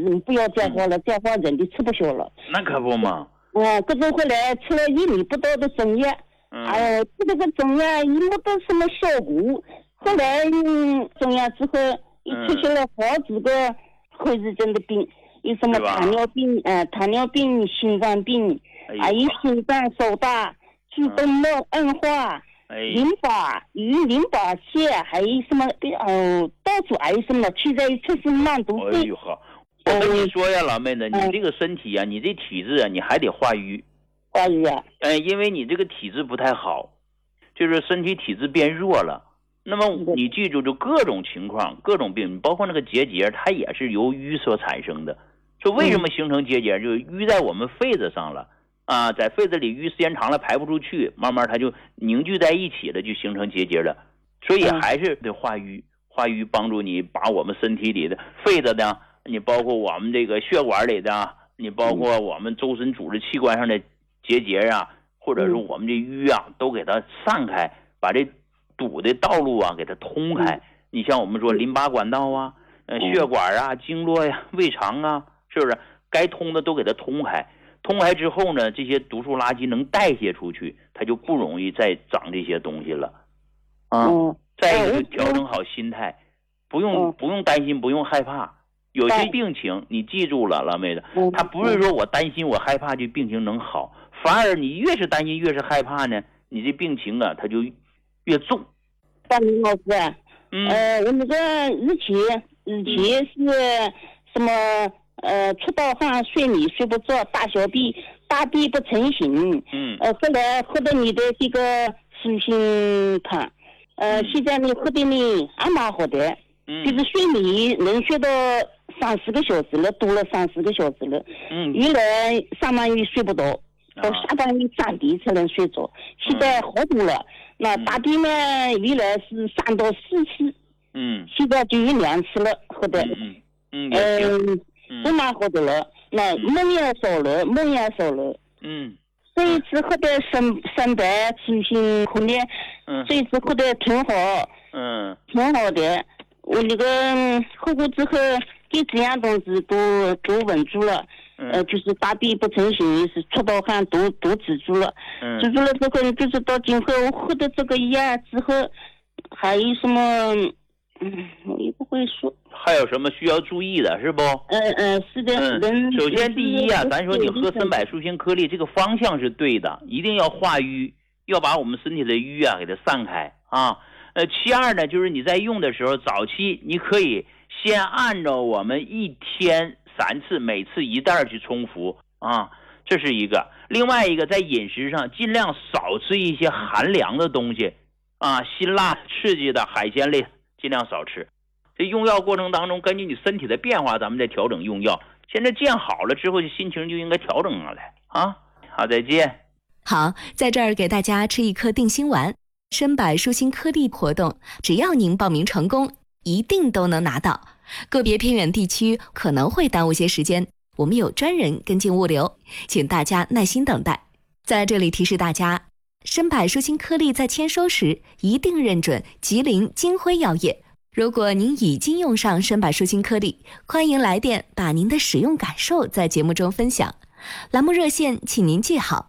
不要加花了，加花人的吃不消了。 那可不嘛。 各种后来吃了1年不到的中药，吃这个中药也没得什么效果。后来中药之后，出现了好几个后遗症的病，有什么糖尿病、心脏病，还有心脏受大、主动脉硬化。淋巴腺，还有什么到处还有什么现在出现慢毒症。 我跟你说呀，老妹子，你这个身体啊，你这体质啊，你还得化瘀啊。 因为你这个体质不太好，就是身体体质变弱了。那么你记住，就各种情况各种病，包括那个结节，它也是由瘀所产生的。说为什么形成结节，就是淤在我们肺子上了在肺子里淤时间长了排不出去，慢慢它就凝聚在一起了，就形成结节了。所以还是得化瘀，化瘀帮助你把我们身体里的肺子的，你包括我们这个血管里的，你包括我们周身组织器官上的结节或者是我们这瘀都给它散开，把这堵的道路给它通开。你像我们说淋巴管道血管经络胃肠是不是该通的都给它通开？通开之后呢，这些毒素垃圾能代谢出去，它就不容易再长这些东西了再一个就调整好心态，不用担心，不用害怕。有些病情你记住了，老妹子，他不是说我担心我害怕这病情能好，反而你越是担心越是害怕呢，你这病情它就越重。 大明老师我那个日期是什么出盗汗、睡眠睡不着、大便不成形。后来喝的你的这个舒心汤，现在你喝的你还蛮好的，就是睡眠能睡到3-4个小时了，多了3-4个小时了。原来上半夜睡不着，到下半夜3点才能睡着，现在好多了。那大便呢，原来是3到4次，现在就有2次了，喝的。都蛮好的了。那梦也少了。这一次喝的生白清新苦练，这一次喝的挺好，挺好的。我那个喝过之后，给这样东西都稳住了。就是大便不成形，是出盗汗都止住了。止住了之后，就是到今后我喝的这个药之后，还有什么？我也不会说。 还有什么需要注意的，是不？ 是的。 首先第一咱说你喝参柏舒心颗粒这个方向是对的，一定要化瘀，要把我们身体的瘀给它散开其二呢，就是你在用的时候，早期你可以先按照我们1天3次，每次1袋去冲服这是一个。另外一个，在饮食上尽量少吃一些寒凉的东西辛辣刺激的海鲜类尽量少吃。这用药过程当中，根据你身体的变化，咱们再调整用药。现在见好了之后，心情就应该调整上来好，再见。 好，在这儿给大家吃一颗定心丸，参柏舒心颗粒活动，只要您报名成功，一定都能拿到。个别偏远地区可能会耽误些时间，我们有专人跟进物流，请大家耐心等待。在这里提示大家，参柏舒心颗粒在签收时一定认准吉林金辉药业。如果您已经用上参柏舒心颗粒，欢迎来电把您的使用感受在节目中分享。栏目热线请您记好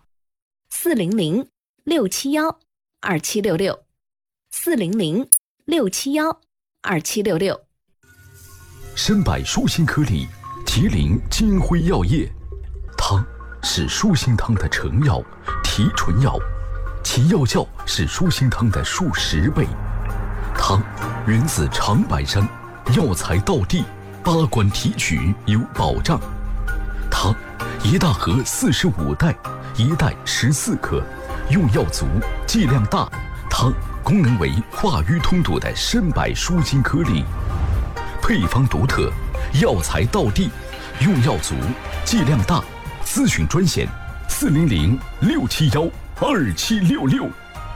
：400-671-2766 400-671-2766。 参柏舒心颗粒，吉林金辉药业。汤是舒心汤的成药、提纯药，其药效是舒心汤的数10倍。汤源自长白山，药材到地，拔管提取有保障。汤一大盒45袋，1袋14克，用药足，剂量大。汤功能为化瘀通堵的参柏舒心颗粒，配方独特，药材到地，用药足，剂量大。咨询专线400-671-2766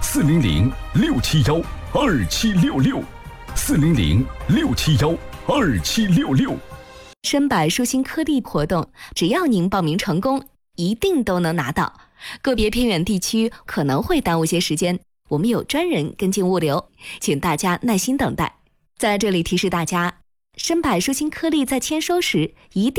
400-671-2766 400-671-2766。 参柏舒心颗粒活动，只要您报名成功，一定都能拿到。个别偏远地区可能会耽误些时间，我们有专人跟进物流，请大家耐心等待。在这里提示大家，参柏舒心颗粒在签收时一定